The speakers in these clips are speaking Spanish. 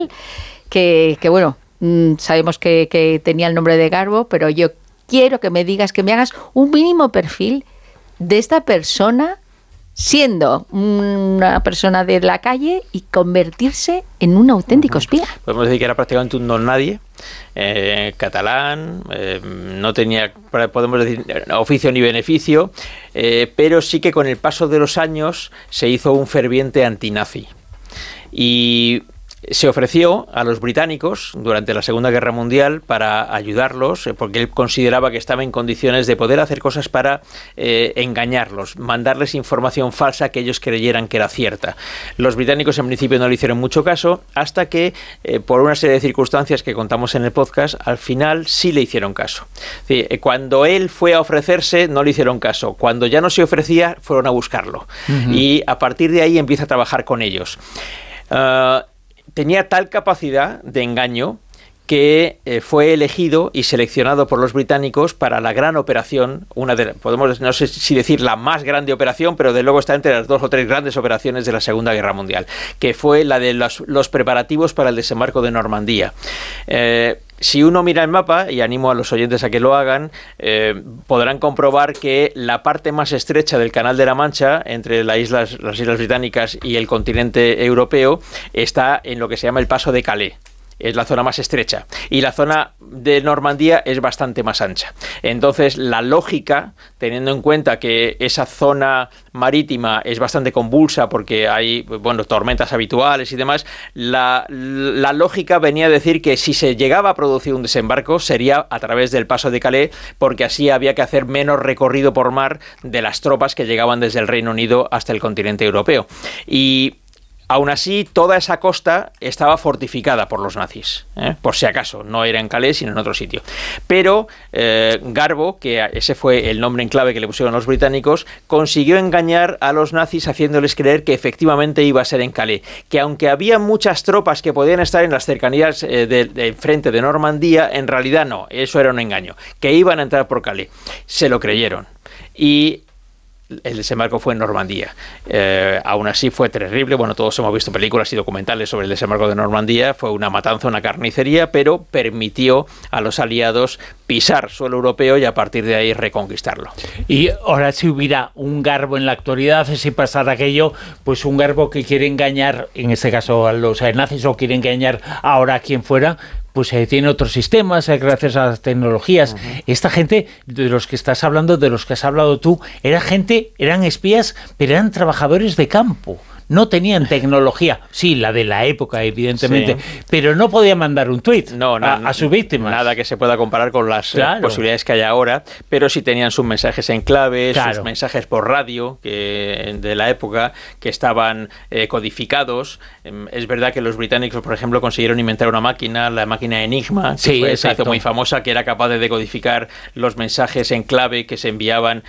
que bueno, sabemos que tenía el nombre de Garbo, pero yo quiero que me digas, que me hagas un mínimo perfil de esta persona, siendo una persona de la calle y convertirse en un auténtico espía. Podemos decir que era prácticamente un don nadie, catalán, no tenía, podemos decir, oficio ni beneficio, pero sí que con el paso de los años se hizo un ferviente antinazi. Y se ofreció a los británicos durante la Segunda Guerra Mundial para ayudarlos, porque él consideraba que estaba en condiciones de poder hacer cosas para engañarlos, mandarles información falsa que ellos creyeran que era cierta. Los británicos en principio no le hicieron mucho caso, hasta que por una serie de circunstancias que contamos en el podcast, al final sí le hicieron caso. Cuando él fue a ofrecerse, no le hicieron caso. Cuando ya no se ofrecía, fueron a buscarlo. Y a partir de ahí empieza a trabajar con ellos. Tenía tal capacidad de engaño que fue elegido y seleccionado por los británicos para la gran operación, podemos, no sé si decir la más grande operación, pero de luego está entre las 2 o 3 grandes operaciones de la Segunda Guerra Mundial, que fue la de los preparativos para el desembarco de Normandía. Si uno mira el mapa, y animo a los oyentes a que lo hagan, podrán comprobar que la parte más estrecha del Canal de la Mancha, entre las Islas Británicas y el continente europeo, está en lo que se llama el Paso de Calais. Es la zona más estrecha, y la zona de Normandía es bastante más ancha. Entonces, la lógica, teniendo en cuenta que esa zona marítima es bastante convulsa porque hay, bueno, tormentas habituales y demás, la lógica venía a decir que si se llegaba a producir un desembarco sería a través del Paso de Calais, porque así había que hacer menos recorrido por mar de las tropas que llegaban desde el Reino Unido hasta el continente europeo. Y aún así, toda esa costa estaba fortificada por los nazis, por si acaso, no era en Calais, sino en otro sitio. Pero Garbo, que ese fue el nombre en clave que le pusieron los británicos, consiguió engañar a los nazis haciéndoles creer que efectivamente iba a ser en Calais, que aunque había muchas tropas que podían estar en las cercanías del frente de Normandía, en realidad no, eso era un engaño, que iban a entrar por Calais. Se lo creyeron. Y el desembarco fue en Normandía. Aún así fue terrible. Bueno, todos hemos visto películas y documentales sobre el desembarco de Normandía. Fue una matanza, una carnicería, pero permitió a los aliados pisar suelo europeo y a partir de ahí reconquistarlo. Y ahora, si hubiera un Garbo en la actualidad, si pasara aquello, pues un Garbo que quiere engañar, en este caso a los nazis, o quiere engañar ahora a quien fuera, pues tiene otros sistemas gracias a las tecnologías. Esta gente de los que estás hablando, de los que has hablado tú, eran espías, pero eran trabajadores de campo. No tenían tecnología, sí, la de la época, evidentemente, sí, pero no podían mandar un tuit a sus víctimas. Nada que se pueda comparar con las posibilidades que hay ahora, pero sí tenían sus mensajes en clave, sus mensajes por radio de la época, que estaban codificados. Es verdad que los británicos, por ejemplo, consiguieron inventar una máquina, la máquina Enigma, que se hizo muy famosa, que era capaz de decodificar los mensajes en clave que enviaban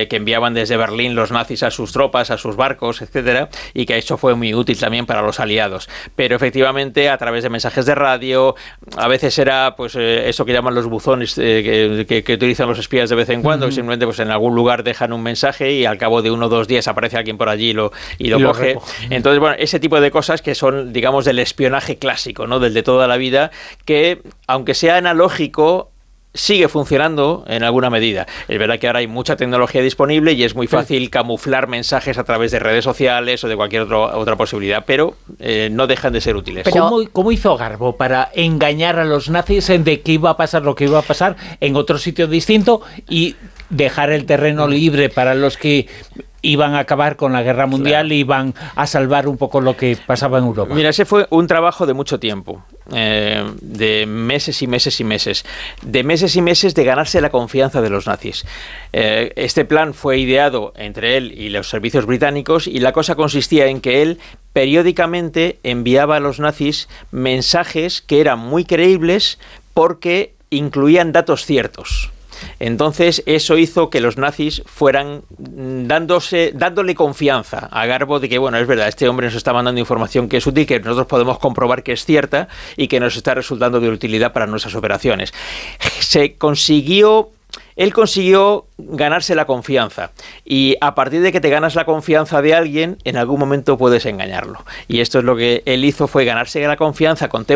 desde Berlín los nazis a sus tropas, a sus barcos, etcétera, y que eso fue muy útil también para los aliados. Pero efectivamente, a través de mensajes de radio, a veces era pues eso que llaman los buzones que utilizan los espías de vez en cuando, que simplemente pues en algún lugar dejan un mensaje y al cabo de 1 o 2 días aparece alguien por allí y lo coge. Entonces, bueno, ese tipo de cosas que son, digamos, del espionaje clásico, ¿no? Del de toda la vida, que aunque sea analógico, sigue funcionando en alguna medida. Es verdad que ahora hay mucha tecnología disponible y es muy fácil camuflar mensajes a través de redes sociales o de cualquier otra posibilidad, pero no dejan de ser útiles. Pero, ¿cómo hizo Garbo para engañar a los nazis de que iba a pasar lo que iba a pasar en otro sitio distinto y dejar el terreno libre para los que iban a acabar con la guerra mundial y iban a salvar un poco lo que pasaba en Europa? Mira, ese fue un trabajo de mucho tiempo, de meses y meses y meses, de meses y meses de ganarse la confianza de los nazis. Este plan fue ideado entre él y los servicios británicos y la cosa consistía en que él periódicamente enviaba a los nazis mensajes que eran muy creíbles porque incluían datos ciertos. Entonces eso hizo que los nazis fueran dándole confianza a Garbo de que, bueno, es verdad, este hombre nos está mandando información que es útil, que nosotros podemos comprobar que es cierta y que nos está resultando de utilidad para nuestras operaciones. Se consiguió Él consiguió ganarse la confianza, y a partir de que te ganas la confianza de alguien, en algún momento puedes engañarlo. Y esto es lo que él hizo, fue ganarse la confianza con